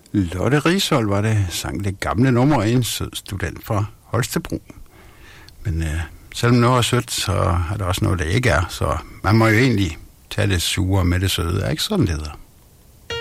Lotte Rishold var det, sang det gamle nummer, en sød student fra Holstebro. Men selvom noget er sødt, så er der også noget, der ikke er. Så man må jo egentlig tage det sure med det søde, er ikke sådan det hedder?